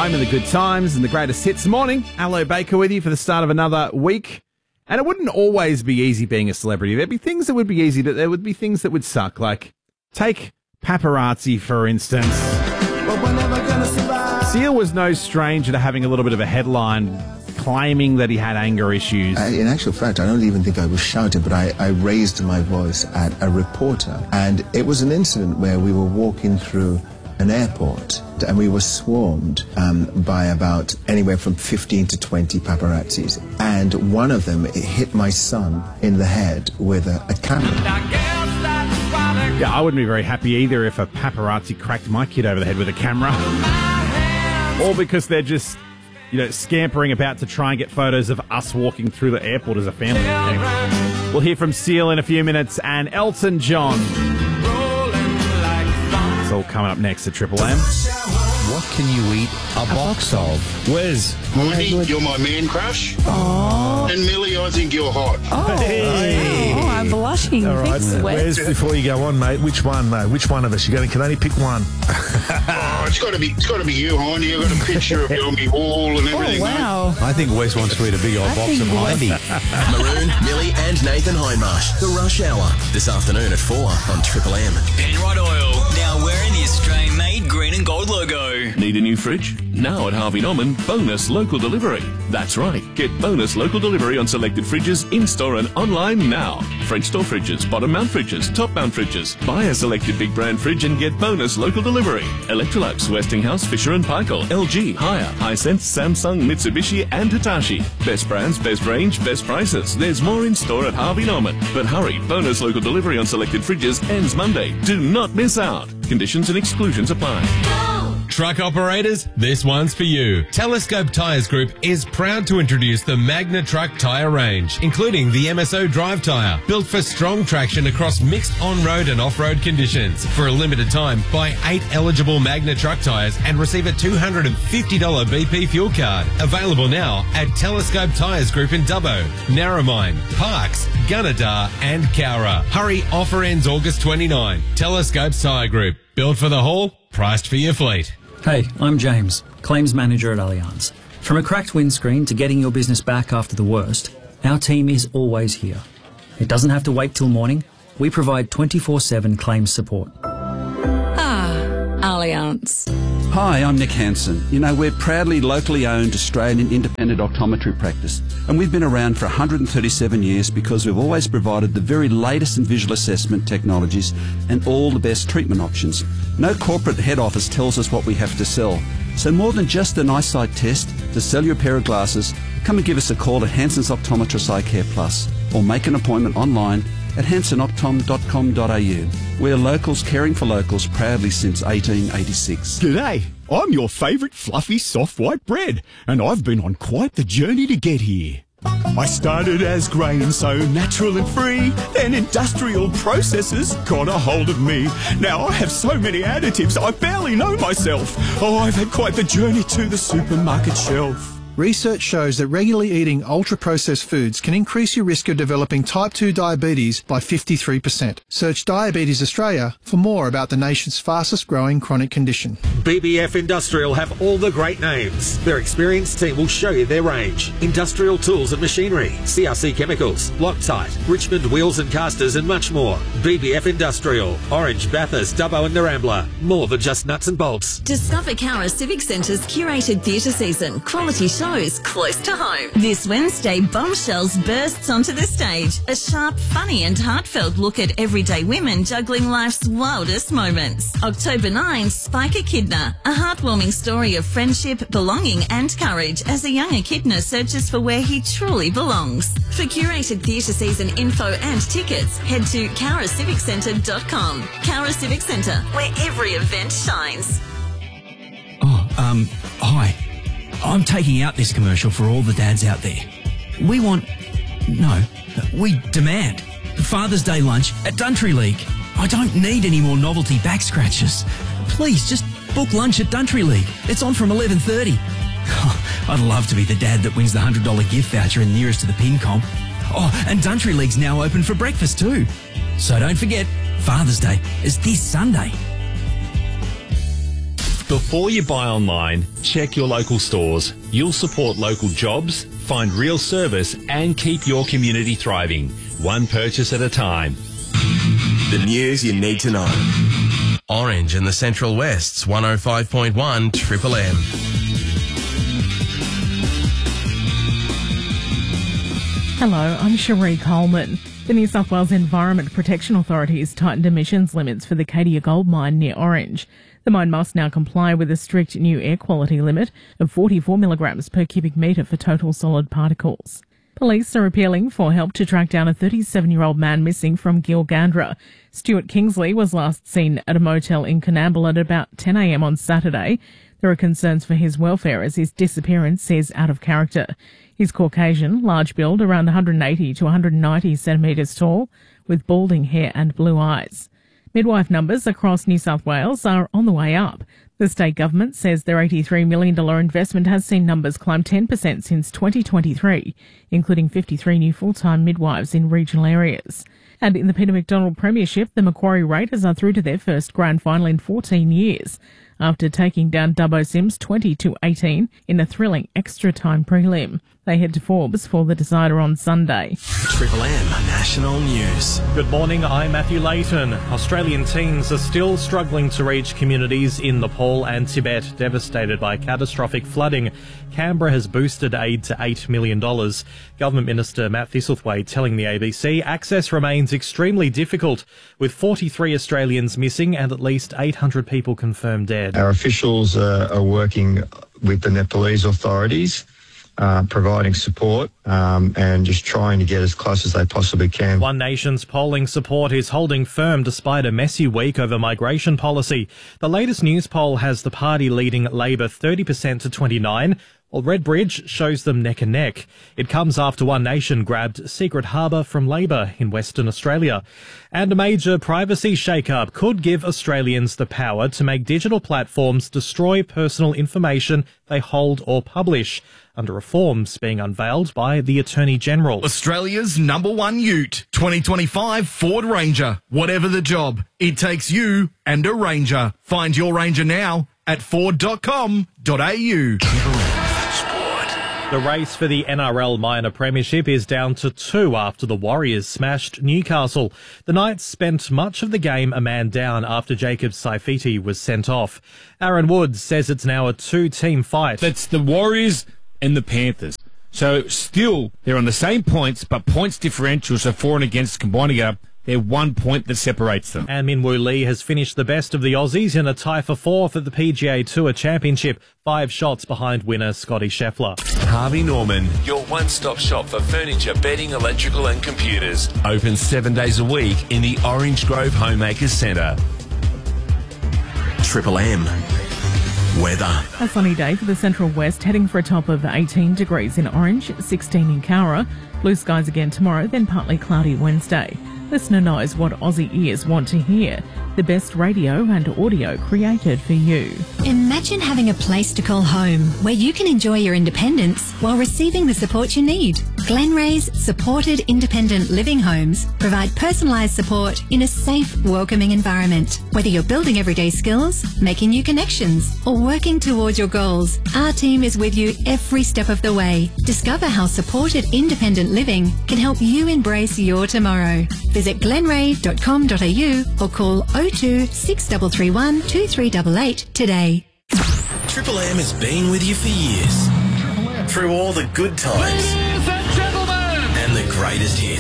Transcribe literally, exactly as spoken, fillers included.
Home and the good times and the greatest hits. Morning, Allo Baker with you for the start of another week. And it wouldn't always be easy being a celebrity. There'd be things that would be easy, but there would be things that would suck. Like, take paparazzi, for instance. But we're never gonna survive. Seal was no stranger to having a little bit of a headline claiming that he had anger issues. Uh, in actual fact, I don't even think I was shouting, but I, I raised my voice at a reporter. And it was an incident where we were walking through an airport and we were swarmed um, by about anywhere from fifteen to twenty paparazzis. And one of them hit my son in the head with a, a camera. Yeah, I wouldn't be very happy either if a paparazzi cracked my kid over the head with a camera. Or because they're just, you know, scampering about to try and get photos of us walking through the airport as a family. Anyway, we'll hear from Seal in a few minutes and Elton John. It's all coming up next at Triple M. What can you eat a, a box, box of? Wes. Woody, you're my man crush. Oh. And Millie, I think you're hot. Oh, hey. oh I'm blushing. All right, Thanks, Wes, before you go on, mate, which one, mate? Which one of us? You can only pick one. oh, it's got to be it's got to be you, Heine. You've got a picture of you on my wall and everything. Oh, wow. Mate. I think Wes wants to eat a big old I box of Hindy. Maroon, Millie and Nathan Hindmarsh. The Rush Hour. This afternoon at four on Triple M. Penrite Oil. Now wearing the Australian-made green and gold logo. Need a new fridge? Now at Harvey Norman, bonus local delivery. That's right. Get bonus local delivery on selected fridges in-store and online now. French door fridges, bottom mount fridges, top mount fridges. Buy a selected big brand fridge and get bonus local delivery. Electrolux, Westinghouse, Fisher and Paykel, L G, Haier, Hisense, Samsung, Mitsubishi and Hitachi. Best brands, best range, best prices. There's more in-store at Harvey Norman. But hurry, bonus local delivery on selected fridges ends Monday. Do not miss out. Conditions and exclusions apply. Truck operators, this one's for you. Telescope Tyres Group is proud to introduce the Magna Truck tyre range, including the M S O Drive tyre, built for strong traction across mixed on-road and off-road conditions. For a limited time, buy eight eligible Magna Truck tyres and receive a two hundred fifty dollars B P fuel card. Available now at Telescope Tyres Group in Dubbo, Narromine, Parkes, Gunnedah and Cowra. Hurry, offer ends August twenty-ninth. Telescope Tyre Group, built for the haul, priced for your fleet. Hey, I'm James, Claims Manager at Allianz. From a cracked windscreen to getting your business back after the worst, our team is always here. It doesn't have to wait till morning. We provide twenty-four seven claims support. Ah, Allianz. Hi, I'm Nick Hansen. You know, we're proudly locally owned Australian independent optometry practice, and we've been around for one hundred thirty-seven years because we've always provided the very latest in visual assessment technologies and all the best treatment options. No corporate head office tells us what we have to sell. So more than just an eyesight test, to sell you a pair of glasses, come and give us a call at Hansen's Optometrist Eye Care Plus, or make an appointment online at hansen optom dot com dot a u. We're locals caring for locals proudly since eighteen eighty-six. G'day, I'm your favourite fluffy soft white bread, and I've been on quite the journey to get here. I started as grain, so natural and free, then industrial processes got a hold of me. Now I have so many additives I barely know myself. Oh, I've had quite the journey to the supermarket shelf. Research shows that regularly eating ultra-processed foods can increase your risk of developing type two diabetes by fifty-three percent. Search Diabetes Australia for more about the nation's fastest growing chronic condition. B B F Industrial have all the great names. Their experienced team will show you their range. Industrial tools and machinery, C R C chemicals, Loctite, Richmond wheels and casters and much more. B B F Industrial, Orange, Bathurst, Dubbo and Narambla. More than just nuts and bolts. Discover Cowra Civic Centre's curated theatre season. Quality shows close to home. This Wednesday, Bombshells bursts onto the stage. A sharp, funny and heartfelt look at everyday women juggling life's wildest moments. October ninth, Spike Echidna. A heartwarming story of friendship, belonging and courage as a young Echidna searches for where he truly belongs. For curated theatre season info and tickets, head to cowra civic centre dot com. Cowra Civic Centre, where every event shines. Oh, um, hi. I'm taking out this commercial for all the dads out there. We want, no, we demand Father's Day lunch at Duntry League. I don't need any more novelty back scratches. Please, just book lunch at Duntry League. It's on from eleven thirty. Oh, I'd love to be the dad that wins the one hundred dollars gift voucher and nearest to the pin comp. Oh, and Duntry League's now open for breakfast too. So don't forget, Father's Day is this Sunday. Before you buy online, check your local stores. You'll support local jobs, find real service and keep your community thriving. One purchase at a time. The news you need to know. Orange in the Central West's one oh five point one Triple M. Hello, I'm Cherie Coleman. The New South Wales Environment Protection Authority has tightened emissions limits for the Cadia Gold Mine near Orange. The mine must now comply with a strict new air quality limit of forty-four milligrams per cubic metre for total solid particles. Police are appealing for help to track down a thirty-seven-year-old man missing from Gilgandra. Stuart Kingsley was last seen at a motel in Coonamble at about ten a m on Saturday. There are concerns for his welfare as his disappearance is out of character. He's Caucasian, large build, around one hundred eighty to one hundred ninety centimetres tall, with balding hair and blue eyes. Midwife numbers across New South Wales are on the way up. The state government says their eighty-three million dollars investment has seen numbers climb ten percent since twenty twenty-three, including fifty-three new full-time midwives in regional areas. And in the Peter McDonald Premiership, the Macquarie Raiders are through to their first grand final in fourteen years, after taking down Dubbo Sims twenty to eighteen in a thrilling extra-time prelim. They head to Forbes for the decider on Sunday. Triple M National News. Good morning, I'm Matthew Layton. Australian teens are still struggling to reach communities in Nepal and Tibet devastated by catastrophic flooding. Canberra has boosted aid to eight million dollars. Government Minister Matt Thistlethwaite telling the A B C access remains extremely difficult, with forty-three Australians missing and at least eight hundred people confirmed dead. Our officials uh, are working with the Nepalese authorities, uh, providing support um, and just trying to get as close as they possibly can. One Nation's polling support is holding firm despite a messy week over migration policy. The latest news poll has the party leading Labor thirty percent to twenty-nine, while Redbridge shows them neck and neck. It comes after One Nation grabbed Secret Harbour from Labor in Western Australia. And a major privacy shake-up could give Australians the power to make digital platforms destroy personal information they hold or publish, under reforms being unveiled by the Attorney-General. Australia's number one ute, twenty twenty-five Ford Ranger. Whatever the job, it takes you and a Ranger. Find your Ranger now at ford dot com dot a u. The race for the N R L Minor Premiership is down to two after the Warriors smashed Newcastle. The Knights spent much of the game a man down after Jacob Saifiti was sent off. Aaron Woods says it's now a two-team fight. That's the Warriors and the Panthers. So still, they're on the same points, but points differential, so for and against combined together, they're one point that separates them. And Min Woo Lee has finished the best of the Aussies in a tie for fourth at the P G A Tour Championship, five shots behind winner Scotty Scheffler. Harvey Norman, your one-stop shop for furniture, bedding, electrical and computers. Open seven days a week in the Orange Grove Homemakers Centre. Triple M. Weather. A sunny day for the Central West, heading for a top of eighteen degrees in Orange, sixteen in Cowra. Blue skies again tomorrow, then partly cloudy Wednesday. Listener knows what Aussie ears want to hear. The best radio and audio created for you. Imagine having a place to call home where you can enjoy your independence while receiving the support you need. Glenray's supported independent living homes provide personalised support in a safe, welcoming environment. Whether you're building everyday skills, making new connections, or working towards your goals, our team is with you every step of the way. Discover how supported independent living can help you embrace your tomorrow. Visit glenray dot com dot a u or call oh two six three three one two three eight eight today. Triple M has been with you for years. Through all the good times